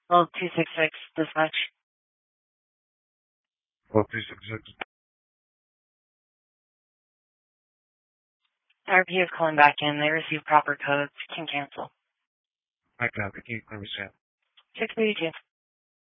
Well, 266 dispatch. 266. RP is calling back in. They received proper codes. Can cancel. I copy. Can you understand? 632.